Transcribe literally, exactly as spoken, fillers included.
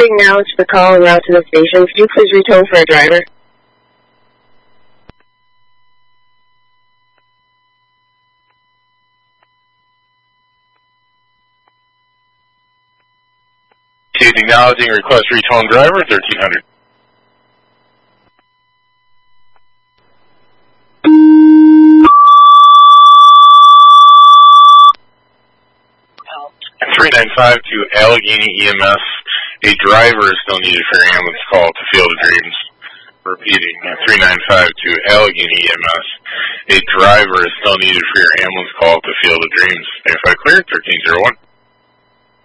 acknowledge the call and route to the station. Could you please retone for a driver? Acknowledging request retone driver, thirteen hundred. three nine five to Allegheny E M S. A driver is still needed for your ambulance call to Field of Dreams. Repeating, three nine five to Allegheny E M S. A driver is still needed for your ambulance call to Field of Dreams. Verify clear, thirteen zero one.